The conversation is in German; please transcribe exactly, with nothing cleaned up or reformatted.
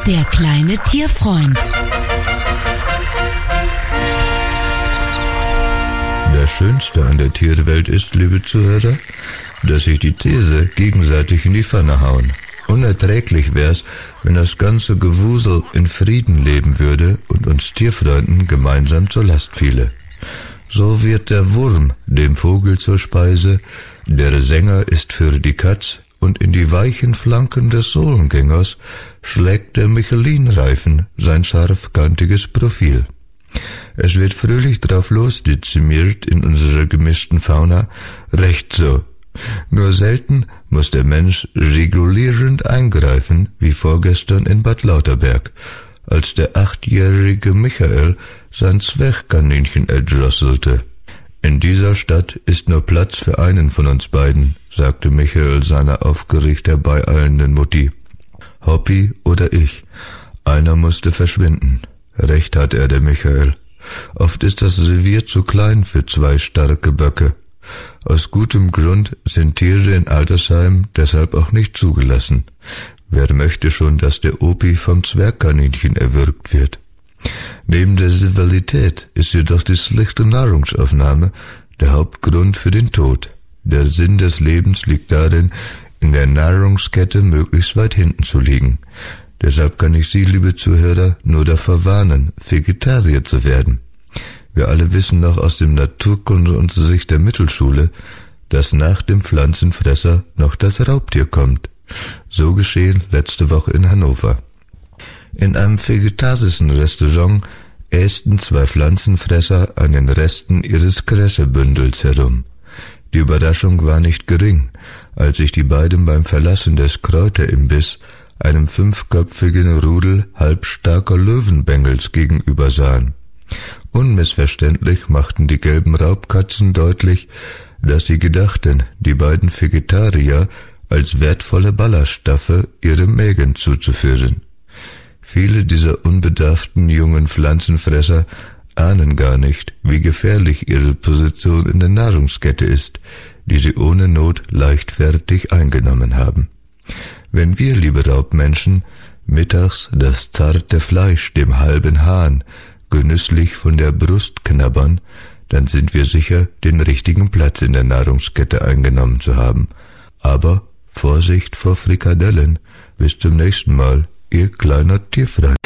Der kleine Tierfreund. Das Schönste an der Tierwelt ist, liebe Zuhörer, dass sich die Tiere gegenseitig in die Pfanne hauen. Unerträglich wär's, wenn das ganze Gewusel in Frieden leben würde und uns Tierfreunden gemeinsam zur Last fiele. So wird der Wurm dem Vogel zur Speise, der Sänger ist für die Katz, und in die weichen Flanken des Sohlengängers schlägt der Michelin-Reifen sein scharfkantiges Profil. Es wird fröhlich drauf losdezimiert in unserer gemischten Fauna, recht so. Nur selten muss der Mensch regulierend eingreifen, wie vorgestern in Bad Lauterberg, als der achtjährige Michael sein Zwergkaninchen erdrosselte. In dieser Stadt ist nur Platz für einen von uns beiden, sagte Michael seiner aufgeregt herbeieilenden Mutti. Hoppi oder ich, einer musste verschwinden. Recht hat er, der Michael. Oft ist das Revier zu klein für zwei starke Böcke. Aus gutem Grund sind Tiere in Altersheim deshalb auch nicht zugelassen. Wer möchte schon, dass der Opi vom Zwergkaninchen erwürgt wird? Neben der Rivalität ist jedoch die schlechte Nahrungsaufnahme der Hauptgrund für den Tod. Der Sinn des Lebens liegt darin, in der Nahrungskette möglichst weit hinten zu liegen. Deshalb kann ich Sie, liebe Zuhörer, nur davor warnen, Vegetarier zu werden. Wir alle wissen noch aus dem Naturkundeunterricht der Mittelschule, dass nach dem Pflanzenfresser noch das Raubtier kommt. So geschehen letzte Woche in Hannover. In einem vegetarischen Restaurant ästen zwei Pflanzenfresser an den Resten ihres Kressebündels herum. Die Überraschung war nicht gering, als sich die beiden beim Verlassen des Kräuterimbiss einem fünfköpfigen Rudel halbstarker Löwenbengels gegenüber sahen. Unmissverständlich machten die gelben Raubkatzen deutlich, dass sie gedachten, die beiden Vegetarier als wertvolle Ballaststoffe ihrem Mägen zuzuführen. Viele dieser unbedarften jungen Pflanzenfresser ahnen gar nicht, wie gefährlich ihre Position in der Nahrungskette ist, die sie ohne Not leichtfertig eingenommen haben. Wenn wir, liebe Raubmenschen, mittags das zarte Fleisch dem halben Hahn genüsslich von der Brust knabbern, dann sind wir sicher, den richtigen Platz in der Nahrungskette eingenommen zu haben. Aber Vorsicht vor Frikadellen. Bis zum nächsten Mal, Ihr kleiner Tierfreund.